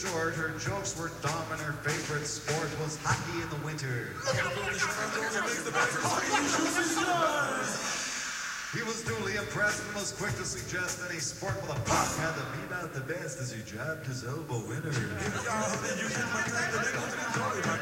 short, her jokes were dumb, and her favorite sport was hockey in the winter. He was duly impressed and was quick to suggest any sport with a puck had to beat out the best as he jabbed his elbow in her.